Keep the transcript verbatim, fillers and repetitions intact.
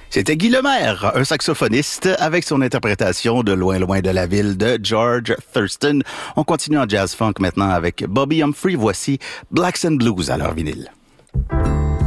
C'était Guy Lemaire, un saxophoniste, avec son interprétation de Loin Loin de la ville de George Thurston. On continue en jazz funk maintenant avec Bobby Humphrey. Voici Blacks and Blues à leur vinyle.